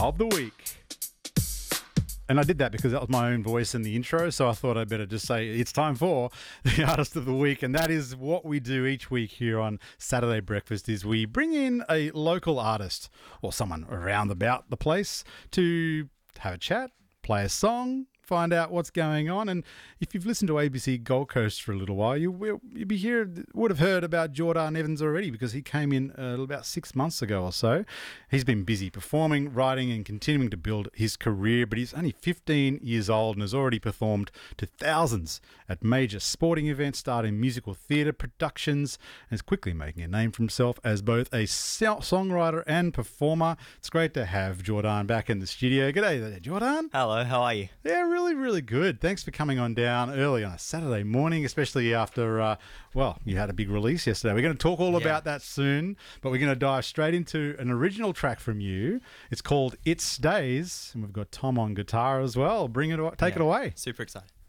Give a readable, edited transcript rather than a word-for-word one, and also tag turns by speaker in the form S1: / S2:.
S1: of the week. And I did that because that was my own voice in the intro, so I thought I'd better just say it's time for the Artist of the Week, and that is what we do each week here on Saturday Breakfast, is we bring in a local artist or someone around about the place to have a chat, play a song, find out what's going on. And if you've listened to ABC Gold Coast for a little while, would have heard about Jordan Evans already, because he came in about 6 months ago or so. He's been busy performing, writing and continuing to build his career, but he's only 15 years old and has already performed to thousands at major sporting events, starting musical theatre productions, and is quickly making a name for himself as both a songwriter and performer. It's great to have Jordan back in the studio. G'day there, Jordan.
S2: Hello, how are you?
S1: Yeah, really, really good. Thanks for coming on down early on a Saturday morning, especially after, you had a big release yesterday. We're going to talk all about that soon, but we're going to dive straight into an original track from you. It's called It Stays, and we've got Tom on guitar as well. Take it away.
S2: Super excited.